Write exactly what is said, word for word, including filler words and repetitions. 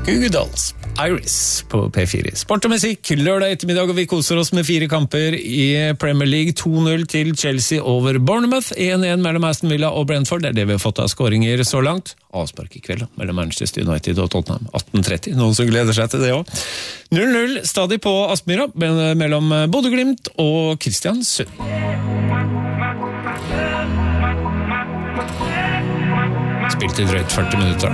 Goo Goo Dolls, Iris på P fire. Sport og musikk, lørdag ettermiddag, og vi koser oss med fire kamper i Premier League. To null til Chelsea over Bournemouth, en en mellom Aston Villa og Brentford. Det er det vi har fått av skåringer så langt. Avspark i kveld da, mellom Manchester United og Tottenham. atten tretti, noen som gleder seg til det også. null null stadig på Aspmyra, mellom Bodø Glimt og Kristiansund. Spilt i drøyt førti minutter.